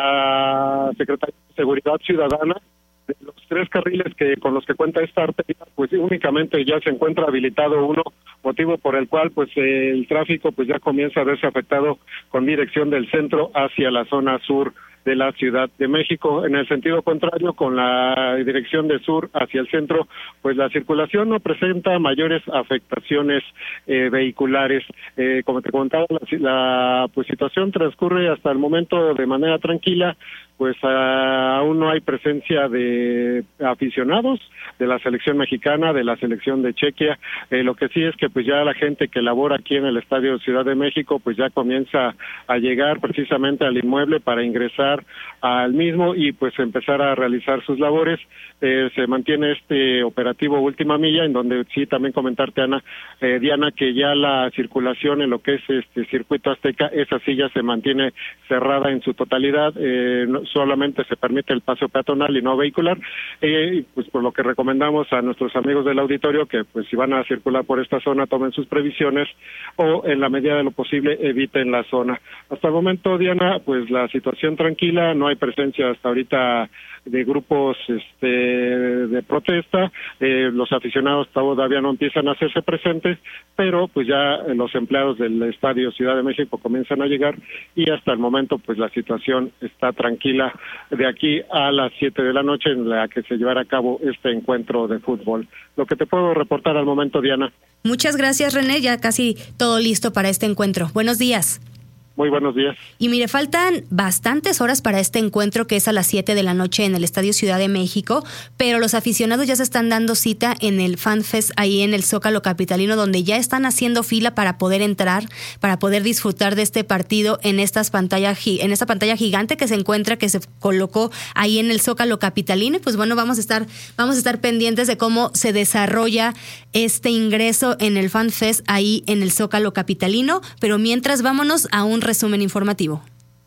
U: la Secretaría de Seguridad Ciudadana. De los tres carriles que con los que cuenta esta arteria, pues únicamente ya se encuentra habilitado uno, motivo por el cual pues eh, el tráfico pues ya comienza a verse afectado con dirección del centro hacia la zona sur de la Ciudad de México. En el sentido contrario, con la dirección de sur hacia el centro, pues la circulación no presenta mayores afectaciones eh, vehiculares. Eh, como te comentaba, la, la pues, situación transcurre hasta el momento de manera tranquila, pues uh, aún no hay presencia de aficionados de la selección mexicana, de la selección de Chequia. Eh, lo que sí es que pues ya la gente que labora aquí en el Estadio Ciudad de México pues ya comienza a llegar precisamente al inmueble para ingresar al mismo y pues empezar a realizar sus labores. Eh, se mantiene este operativo Última Milla, en donde sí también comentarte, Ana, eh, Diana, que ya la circulación en lo que es este circuito Azteca, esa sí ya se mantiene cerrada en su totalidad, eh, no, solamente se permite el paso peatonal y no vehicular, eh, pues por lo que recomendamos a nuestros amigos del auditorio que pues si van a circular por esta zona tomen sus previsiones o en la medida de lo posible eviten la zona. Hasta el momento, Diana, pues la situación tranquila, no hay presencia hasta ahorita de grupos este de protesta, eh, los aficionados todavía no empiezan a hacerse presentes, pero pues ya los empleados del Estadio Ciudad de México comienzan a llegar y hasta el momento pues la situación está tranquila de aquí a las siete de la noche en la que se llevará a cabo este encuentro de fútbol. Lo que te puedo reportar al momento, Diana.
B: Muchas gracias, René, ya casi todo listo para este encuentro. Buenos días.
U: Muy buenos días.
B: Y mire, faltan bastantes horas para este encuentro que es a las siete de la noche en el Estadio Ciudad de México, pero los aficionados ya se están dando cita en el FanFest ahí en el Zócalo Capitalino, donde ya están haciendo fila para poder entrar, para poder disfrutar de este partido en estas pantallas, en esta pantalla gigante que se encuentra, que se colocó ahí en el Zócalo Capitalino. Y pues bueno, vamos a estar, vamos a estar pendientes de cómo se desarrolla este ingreso en el FanFest ahí en el Zócalo Capitalino, pero mientras vámonos a un resumen informativo.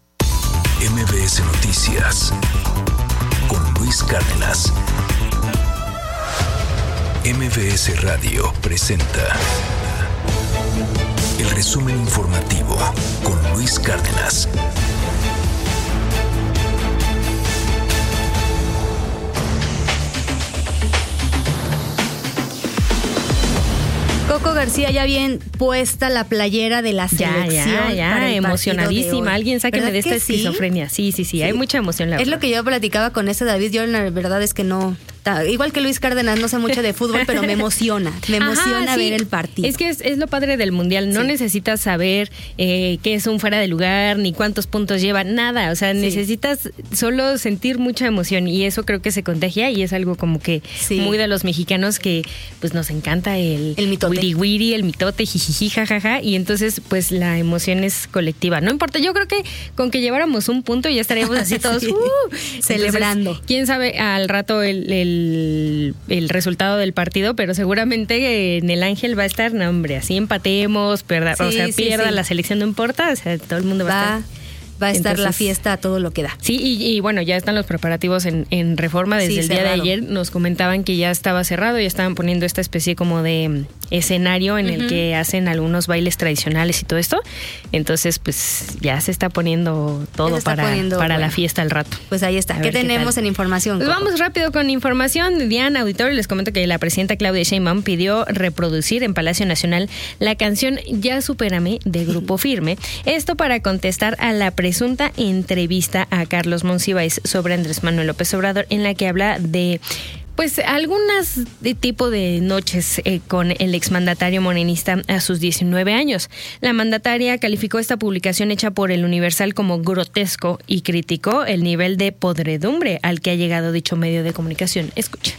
H: M B S Noticias con Luis Cárdenas. M B S Radio presenta El resumen informativo con Luis Cárdenas.
B: Coco García ya bien puesta la playera de la selección.
F: Ya, ya, ya, emocionadísima. Alguien sáqueme de esta esquizofrenia. Sí, sí, sí, sí, hay mucha emoción, la
B: verdad. Es lo que yo platicaba con ese David. Yo la verdad es que no... Igual que Luis Cárdenas, no sé mucho de fútbol, pero me emociona. Me emociona Ajá, sí. ver el partido.
F: Es que es, es lo padre del Mundial. No sí. necesitas saber eh, qué es un fuera de lugar, ni cuántos puntos lleva, nada. O sea, sí. necesitas solo sentir mucha emoción. Y eso creo que se contagia y es algo como que sí. muy de los mexicanos que pues nos encanta el,
B: el mitote.
F: Wiri wiri, el mitote, jijiji, jajaja. Y entonces pues la emoción es colectiva. No importa, yo creo que con que lleváramos un punto ya estaríamos así todos sí. uh,
B: celebrando.
F: Entonces, quién sabe al rato el, el El, el resultado del partido, pero seguramente en el Ángel va a estar, no hombre, así empatemos, perda, sí, o sea, sí, pierda sí. la selección, no importa, o sea, todo el mundo va, va a estar.
B: Va a estar Entonces, la fiesta a todo lo que da.
F: Sí, y, y bueno, ya están los preparativos en, en Reforma desde sí, el cerrado. Día de ayer. Nos comentaban que ya estaba cerrado, ya estaban poniendo esta especie como de escenario en uh-huh. el que hacen algunos bailes tradicionales y todo esto. Entonces, pues ya se está poniendo todo está para, poniendo, para bueno. la fiesta al rato.
B: Pues ahí está. ¿Qué tenemos qué en información?
F: Pues vamos rápido con información. Diana, auditorio, les comento que la presidenta Claudia Sheinbaum pidió reproducir en Palacio Nacional la canción Ya Supérame de Grupo Firme. Esto para contestar a la presunta entrevista a Carlos Monsiváis sobre Andrés Manuel López Obrador, en la que habla de pues algunas de tipo de noches eh, con el exmandatario morenista a sus diecinueve años. La mandataria calificó esta publicación hecha por El Universal como grotesco y criticó el nivel de podredumbre al que ha llegado dicho medio de comunicación. Escuchen.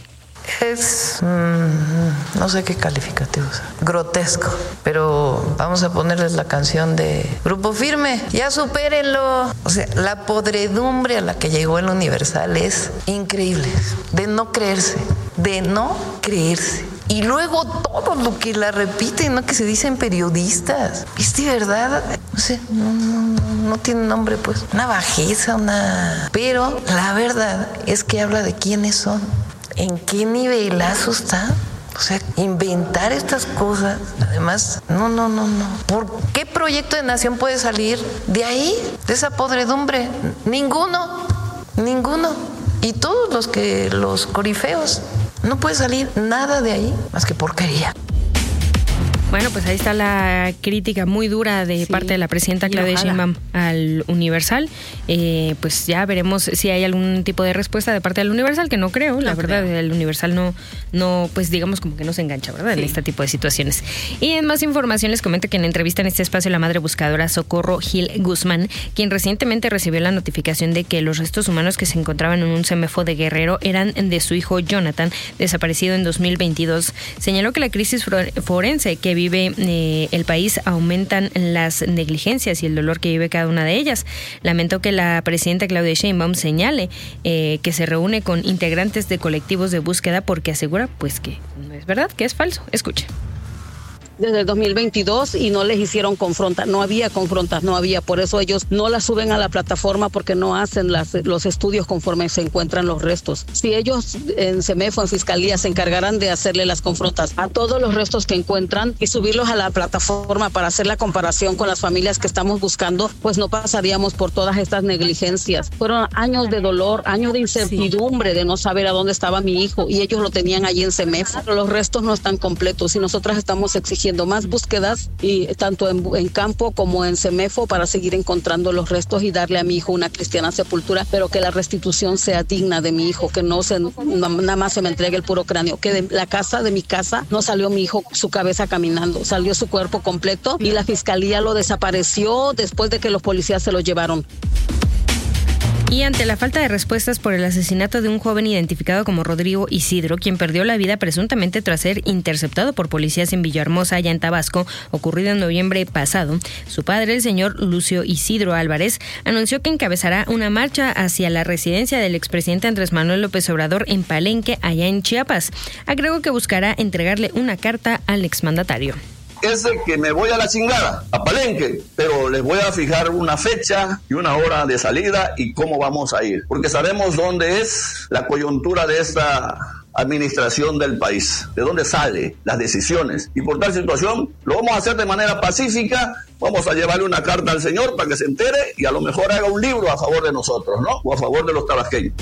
T: Es, mmm, no sé qué calificativo es, grotesco, pero vamos a ponerles la canción de Grupo Firme, ya supérenlo. O sea, la podredumbre a la que llegó el Universal es increíble, de no creerse, de no creerse. Y luego todo lo que la repiten, ¿no? Que se dicen periodistas. ¿Es de verdad? No sé, no, no, no tiene nombre, pues. Una bajeza, una... Pero la verdad es que habla de quiénes son. ¿En qué nivelazo está? O sea, inventar estas cosas, además, no, no, no, no. ¿Por qué proyecto de nación puede salir de ahí, de esa podredumbre? Ninguno, ninguno. Y todos los que, los corifeos, no puede salir nada de ahí, más que porquería.
F: Bueno, pues ahí está la crítica muy dura de sí, parte de la presidenta Claudia Sheinbaum al Universal. Eh, pues ya veremos si hay algún tipo de respuesta de parte del Universal, que no creo, no la verdad, creo. El Universal no, no, pues digamos como que no se engancha, ¿verdad? Sí. En este tipo de situaciones. Y en más información les comento que en entrevista en este espacio la madre buscadora Socorro Gil Guzmán, quien recientemente recibió la notificación de que los restos humanos que se encontraban en un CEMEFO de Guerrero eran de su hijo Jonathan, desaparecido en dos mil veintidós, señaló que la crisis forense que vive eh, el país aumentan las negligencias y el dolor que vive cada una de ellas. Lamentó que la presidenta Claudia Sheinbaum señale eh, que se reúne con integrantes de colectivos de búsqueda porque asegura pues que no es verdad, que es falso. Escuche.
A: Desde el dos mil veintidós y no les hicieron confrontas, no había confrontas, no había, por eso ellos no las suben a la plataforma porque no hacen las, los estudios conforme se encuentran los restos. Si ellos en CEMEFO, en Fiscalía, se encargaran de hacerle las confrontas a todos los restos que encuentran y subirlos a la plataforma para hacer la comparación con las familias que estamos buscando, pues no pasaríamos por todas estas negligencias. Fueron años de dolor, años de incertidumbre, sí, de no saber a dónde estaba mi hijo y ellos lo tenían allí en CEMEFO. Los restos no están completos y nosotras estamos exigiendo más búsquedas y tanto en, en campo como en CEMEFO para seguir encontrando los restos y darle a mi hijo una cristiana sepultura, pero que la restitución sea digna de mi hijo, que no se nada más se me entregue el puro cráneo, que de la casa de mi casa no salió mi hijo su cabeza caminando, salió su cuerpo completo y la fiscalía lo desapareció después de que los policías se lo llevaron.
F: Y ante la falta de respuestas por el asesinato de un joven identificado como Rodrigo Isidro, quien perdió la vida presuntamente tras ser interceptado por policías en Villahermosa, allá en Tabasco, ocurrido en noviembre pasado, su padre, el señor Lucio Isidro Álvarez, anunció que encabezará una marcha hacia la residencia del expresidente Andrés Manuel López Obrador en Palenque, allá en Chiapas. Agregó que buscará entregarle una carta al exmandatario.
V: Es de que me voy a la chingada, a Palenque, pero les voy a fijar una fecha y una hora de salida y cómo vamos a ir, porque sabemos dónde es la coyuntura de esta administración del país, de dónde salen las decisiones. Y por tal situación lo vamos a hacer de manera pacífica, vamos a llevarle una carta al señor para que se entere y a lo mejor haga un libro a favor de nosotros, ¿no? O a favor de los tabasqueños.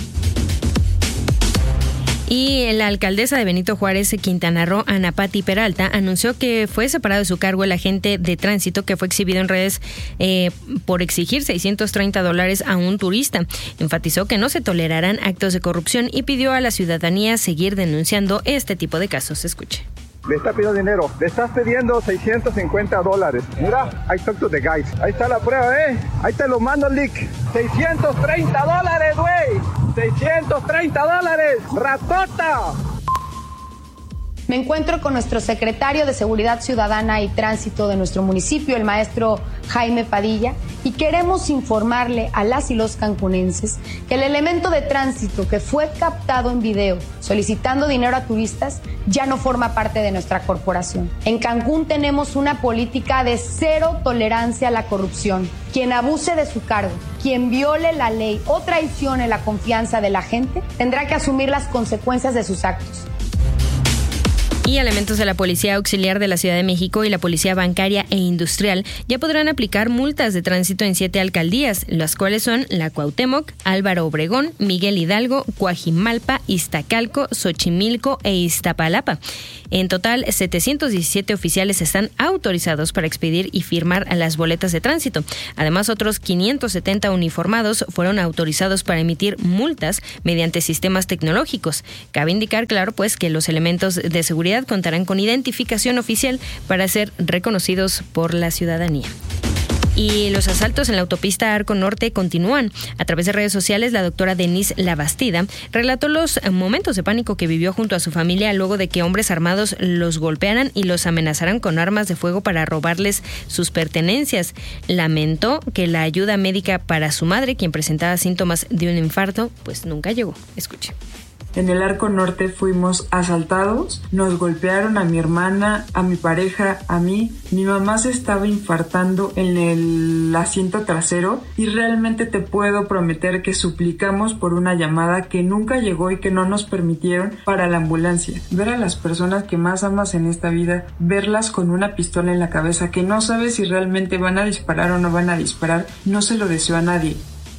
F: Y la alcaldesa de Benito Juárez, Quintana Roo, Ana Patti Peralta, anunció que fue separado de su cargo el agente de tránsito que fue exhibido en redes eh, por exigir seiscientos treinta dólares a un turista. Enfatizó que no se tolerarán actos de corrupción y pidió a la ciudadanía seguir denunciando este tipo de casos. Escuche.
C: Le está pidiendo dinero, le estás pidiendo seiscientos cincuenta dólares. Mira, I talk to the guys. Ahí está la prueba, ¿eh? Ahí te lo mando, Lick. seiscientos treinta dólares, güey. seiscientos treinta dólares. ¡Ratota!
D: Me encuentro con nuestro secretario de Seguridad Ciudadana y Tránsito de nuestro municipio, el maestro Jaime Padilla, y queremos informarle a las y los cancunenses que el elemento de tránsito que fue captado en video solicitando dinero a turistas ya no forma parte de nuestra corporación. En Cancún tenemos una política de cero tolerancia a la corrupción. Quien abuse de su cargo, quien viole la ley o traicione la confianza de la gente, tendrá que asumir las consecuencias de sus actos.
F: Y elementos de la Policía Auxiliar de la Ciudad de México y la Policía Bancaria e Industrial ya podrán aplicar multas de tránsito en siete alcaldías, las cuales son la Cuauhtémoc, Álvaro Obregón, Miguel Hidalgo, Coajimalpa, Iztacalco, Xochimilco e Iztapalapa. En total, setecientos diecisiete oficiales están autorizados para expedir y firmar las boletas de tránsito. Además, otros quinientos setenta uniformados fueron autorizados para emitir multas mediante sistemas tecnológicos. Cabe indicar, claro, pues que los elementos de seguridad contarán con identificación oficial para ser reconocidos por la ciudadanía. Y los asaltos en la autopista Arco Norte continúan. A través de redes sociales, la doctora Denise Labastida relató los momentos de pánico que vivió junto a su familia luego de que hombres armados los golpearan y los amenazaran con armas de fuego para robarles sus pertenencias. Lamentó que la ayuda médica para su madre, quien presentaba síntomas de un infarto, pues nunca llegó. Escuche.
W: En el Arco Norte fuimos asaltados, nos golpearon a mi hermana, a mi pareja, a mí. Mi mamá se estaba infartando en el asiento trasero y realmente te puedo prometer que suplicamos por una llamada que nunca llegó y que no nos permitieron para la ambulancia. Ver a las personas que más amas en esta vida, verlas con una pistola en la cabeza que no sabes si realmente van a disparar o no van a disparar, no se lo deseo a nadie.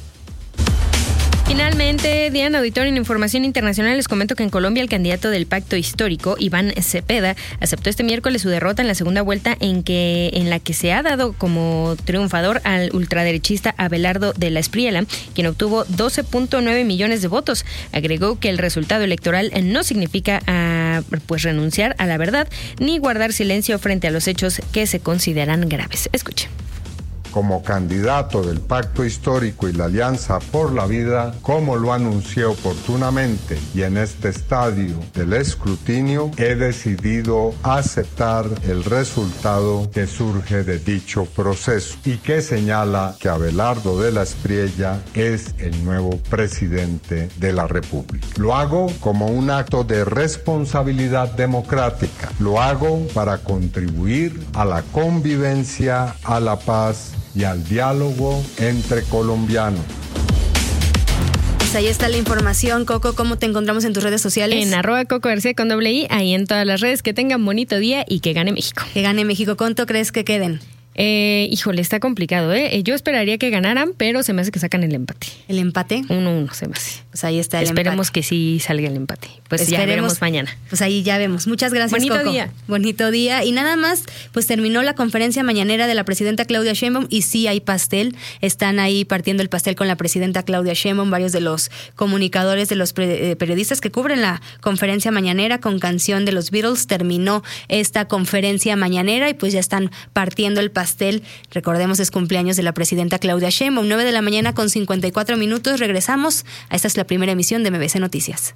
F: Finalmente, Diana Auditorio, en información internacional les comento que en Colombia el candidato del Pacto Histórico, Iván Cepeda, aceptó este miércoles su derrota en la segunda vuelta en que en la que se ha dado como triunfador al ultraderechista Abelardo de la Espriella, quien obtuvo doce punto nueve millones de votos. Agregó que el resultado electoral no significa uh, pues renunciar a la verdad ni guardar silencio frente a los hechos que se consideran graves. Escuche.
X: Como candidato del Pacto Histórico y la Alianza por la Vida, como lo anuncié oportunamente y en este estadio del escrutinio, he decidido aceptar el resultado que surge de dicho proceso y que señala que Abelardo de la Espriella es el nuevo presidente de la República. Lo hago como un acto de responsabilidad democrática. Lo hago para contribuir a la convivencia, a la paz y al diálogo entre colombianos.
B: Pues ahí está la información. Coco, ¿cómo te encontramos en tus redes sociales?
F: En arroba Coco García con doble I, ahí en todas las redes. Que tengan bonito día y que gane México.
B: Que gane México. ¿Cuánto crees que queden?
F: Eh, híjole, está complicado, ¿eh? Yo esperaría que ganaran, pero se me hace que sacan el empate.
B: ¿El empate?
F: Uno uno se me hace.
B: Pues ahí está el
F: Esperemos
B: empate.
F: que sí salga el empate. Pues
B: Esperemos,
F: ya veremos mañana.
B: Pues ahí ya vemos. Muchas gracias,
F: Bonito
B: Coco.
F: día.
B: Bonito día. Y nada más, pues terminó la conferencia mañanera de la presidenta Claudia Sheinbaum y sí hay pastel. Están ahí partiendo el pastel con la presidenta Claudia Sheinbaum, varios de los comunicadores, de los pre- periodistas que cubren la conferencia mañanera con canción de los Beatles. Terminó esta conferencia mañanera y pues ya están partiendo el pastel. Recordemos, es cumpleaños de la presidenta Claudia Sheinbaum. nueve de la mañana con cincuenta y cuatro minutos. Regresamos. Esta es la primera emisión de M B S Noticias.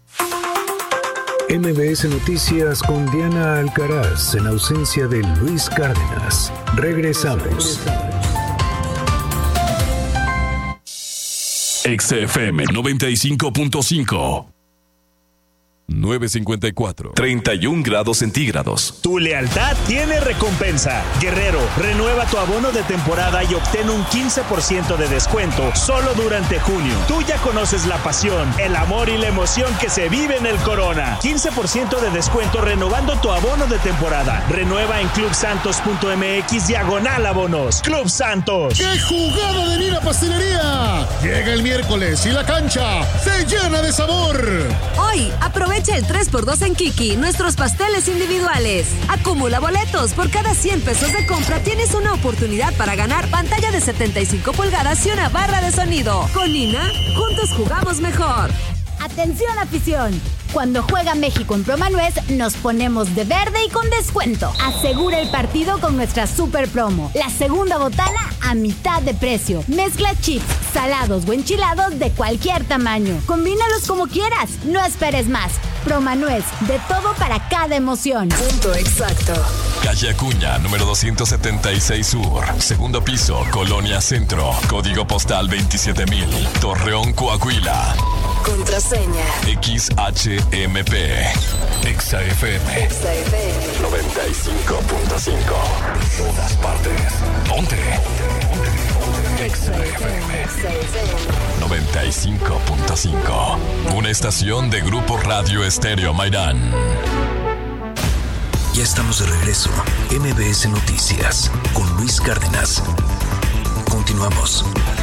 H: M B S Noticias con Diana Alcaraz en ausencia de Luis Cárdenas. Regresamos.
I: X F M noventa y cinco punto cinco. nueve cincuenta y cuatro. treinta y un grados centígrados.
E: Tu lealtad tiene recompensa. Guerrero, renueva tu abono de temporada y obtén un quince por ciento de descuento solo durante junio. Tú ya conoces la pasión, el amor y la emoción que se vive en el Corona. quince por ciento de descuento renovando tu abono de temporada. Renueva en clubsantos.mx diagonal abonos. Club Santos.
K: ¡Qué jugada de Nina Pastelería! Llega el miércoles y la cancha se llena de sabor.
O: Hoy, aprovecha el tres por dos en Kiki, nuestros pasteles individuales. Acumula boletos. Por cada cien pesos de compra tienes una oportunidad para ganar pantalla de setenta y cinco pulgadas y una barra de sonido. Con Nina, juntos jugamos mejor.
G: ¡Atención, afición! Cuando juega México en Promanuez, nos ponemos de verde y con descuento. Asegura el partido con nuestra super promo. La segunda botana a mitad de precio. Mezcla chips, salados o enchilados de cualquier tamaño. Combínalos como quieras. No esperes más. Promanuez, de todo para cada emoción.
O: Punto exacto.
I: Calle Acuña, número doscientos setenta y seis Sur. Segundo piso, Colonia Centro. Código postal veintisiete mil. Torreón, Coahuila.
O: Contraseña.
I: X H M P. Exa F M.
O: Exa F M.
I: noventa y cinco punto cinco. En todas partes. Ponte. Exa F M. noventa y cinco punto cinco. Una estación de Grupo Radio Estéreo Mairán.
H: Ya estamos de regreso. M B S Noticias con Luis Cárdenas. Continuamos.